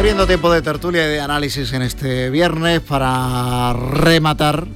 Abriendo tiempo de tertulia y de análisis en este viernes para rematar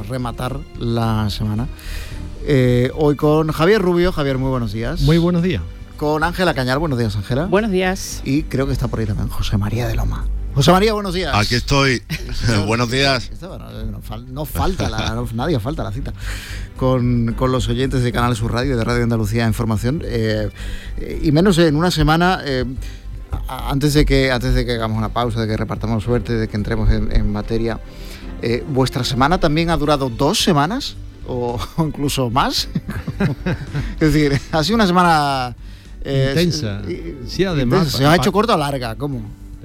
la semana. Hoy con Javier Rubio. Javier, muy buenos días. Muy buenos días. Con Ángela Cañar. Buenos días, Ángela. Buenos días. Y creo que está por ahí también José María de Loma. José María, buenos días. Aquí estoy. Buenos días. No falta nadie falta la cita con los oyentes de Canal Sur Radio y de Radio Andalucía Información, y menos en una semana. Antes de que hagamos una pausa, de que repartamos suerte, de que entremos en materia, ¿vuestra semana también ha durado 2 semanas o incluso más? Es decir, ha sido una semana intensa. Sí, además. Intensa. ¿Se os ha hecho corta o larga? ¿Cómo?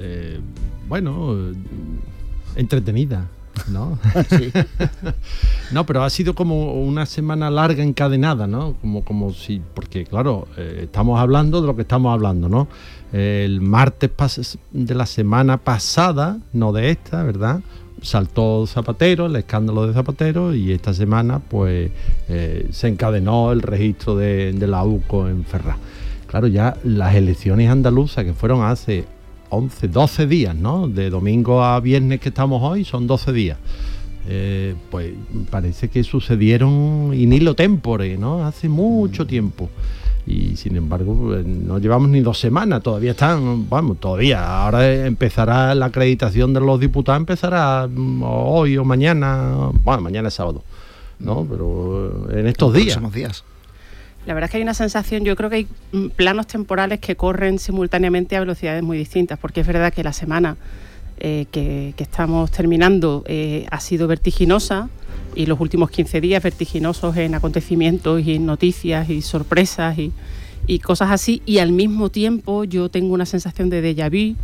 Bueno, entretenida, ¿no? Sí. No, pero ha sido como una semana larga encadenada, ¿no? Como si, porque claro, estamos hablando de lo que estamos hablando, ¿no? El martes de la semana pasada, no de esta, ¿verdad?, saltó Zapatero, el escándalo de Zapatero, y esta semana pues se encadenó el registro de la UCO en Ferraz. Claro, ya las elecciones andaluzas, que fueron hace 12 días, ¿no? De domingo a viernes que estamos hoy, son 12 días. Pues parece que sucedieron in illo tempore, ¿no? Hace mucho tiempo. Y sin embargo, no llevamos ni 2 semanas, todavía están, ahora empezará la acreditación de los diputados, empezará hoy o mañana, mañana es sábado, ¿no? Pero en estos días. La verdad es que hay una sensación, yo creo que hay planos temporales que corren simultáneamente a velocidades muy distintas, porque es verdad que la semana que estamos terminando ha sido vertiginosa, y los últimos 15 días vertiginosos en acontecimientos y en noticias y sorpresas y cosas así, y al mismo tiempo yo tengo una sensación de déjà vu,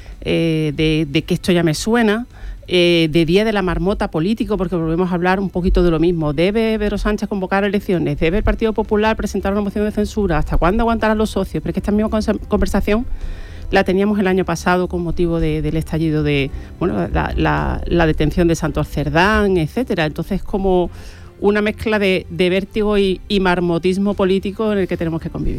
de que esto ya me suena, de día de la marmota político, porque volvemos a hablar un poquito de lo mismo. ¿Debe Pedro Sánchez convocar elecciones? ¿Debe el Partido Popular presentar una moción de censura? ¿Hasta cuándo aguantarán los socios? Pero es que esta misma conversación la teníamos el año pasado con motivo del estallido de la detención de Santos Cerdán, etcétera. Entonces, como una mezcla de vértigo y marmotismo político en el que tenemos que convivir.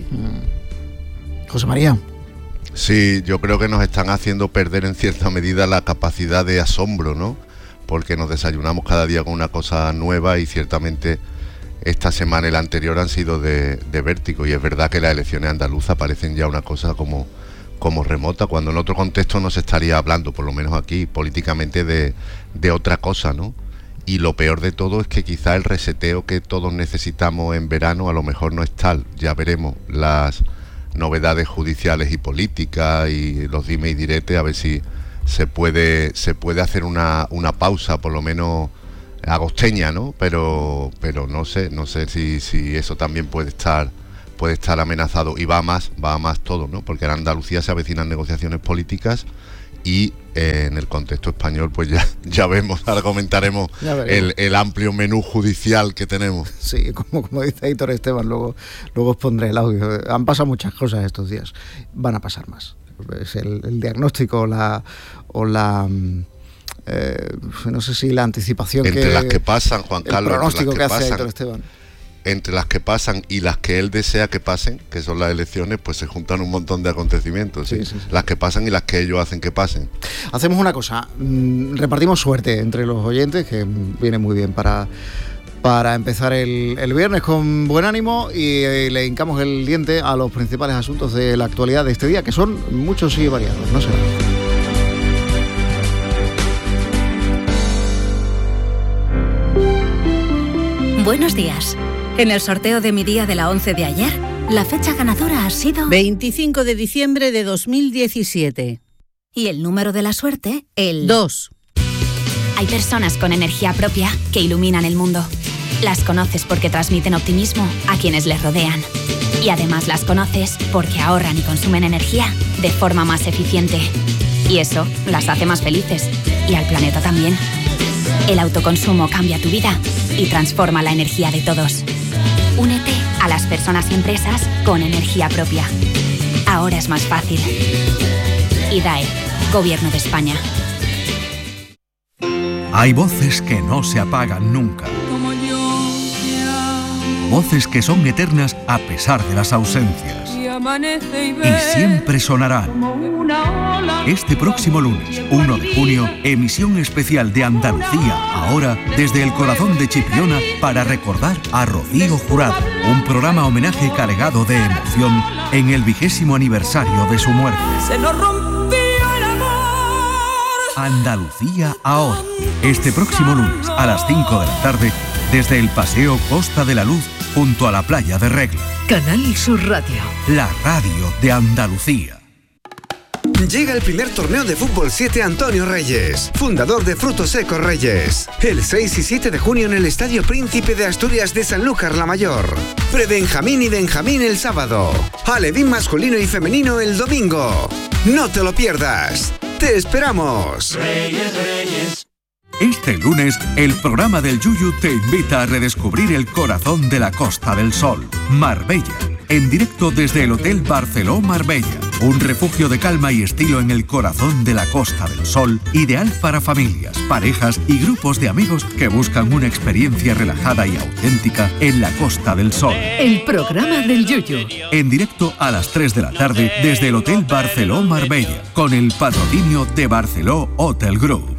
José María. Sí, yo creo que nos están haciendo perder en cierta medida la capacidad de asombro, ¿no? Porque nos desayunamos cada día con una cosa nueva, y ciertamente esta semana y la anterior han sido de vértigo, y es verdad que las elecciones andaluzas parecen ya una cosa como remota, cuando en otro contexto no se estaría hablando, por lo menos aquí políticamente, de otra cosa, ¿no? Y lo peor de todo es que quizá el reseteo que todos necesitamos en verano a lo mejor no es tal. Ya veremos las novedades judiciales y políticas y los dime y direte, a ver si se puede hacer una pausa, por lo menos agosteña, ¿no? Pero no sé si eso también puede estar amenazado, y va a más todo, ¿no? Porque en Andalucía se avecinan negociaciones políticas, y en el contexto español pues ya vemos, ahora comentaremos el amplio menú judicial que tenemos. Sí, como dice Héctor Esteban, luego os pondré el audio. Han pasado muchas cosas estos días, van a pasar más. Es el diagnóstico o la no sé si la anticipación entre las que pasan, Juan Carlos, el pronóstico que hace Héctor Esteban. Entre las que pasan y las que él desea que pasen, que son las elecciones, pues se juntan un montón de acontecimientos, ¿sí? Sí. Las que pasan y las que ellos hacen que pasen. Hacemos una cosa, repartimos suerte entre los oyentes, que viene muy bien para empezar el viernes con buen ánimo, y le hincamos el diente a los principales asuntos de la actualidad de este día, que son muchos y variados, no sé. Buenos días. En el sorteo de mi día de la 11 de ayer, la fecha ganadora ha sido 25 de diciembre de 2017. Y el número de la suerte, el 2. Hay personas con energía propia que iluminan el mundo. Las conoces porque transmiten optimismo a quienes les rodean. Y además las conoces porque ahorran y consumen energía de forma más eficiente. Y eso las hace más felices. Y al planeta también. El autoconsumo cambia tu vida y transforma la energía de todos. Únete a las personas y empresas con energía propia. Ahora es más fácil. IDAE, Gobierno de España. Hay voces que no se apagan nunca. Voces que son eternas a pesar de las ausencias. Y siempre sonarán. Este próximo lunes, 1 de junio, emisión especial de Andalucía Ahora, desde el corazón de Chipiona, para recordar a Rocío Jurado. Un programa homenaje cargado de emoción en el 20º aniversario de su muerte. Se nos rompió el amor. Andalucía Ahora. Este próximo lunes, a las 5 de la tarde, desde el Paseo Costa de la Luz, junto a la playa de Regla. Canal Sur Radio. La radio de Andalucía. Llega el primer torneo de fútbol 7 Antonio Reyes, fundador de Frutos Secos Reyes. El 6 y 7 de junio en el Estadio Príncipe de Asturias de Sanlúcar la Mayor. Pre-Benjamín y Benjamín el sábado. Alevín masculino y femenino el domingo. No te lo pierdas. ¡Te esperamos! Reyes, Reyes. Este lunes, el programa del Yuyu te invita a redescubrir el corazón de la Costa del Sol, Marbella, en directo desde el Hotel Barceló Marbella, un refugio de calma y estilo en el corazón de la Costa del Sol, ideal para familias, parejas y grupos de amigos que buscan una experiencia relajada y auténtica en la Costa del Sol. El programa del Yuyu. En directo a las 3 de la tarde desde el Hotel Barceló Marbella, con el patrocinio de Barceló Hotel Group.